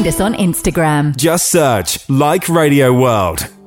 find us on Instagram. Just search Like Radio World.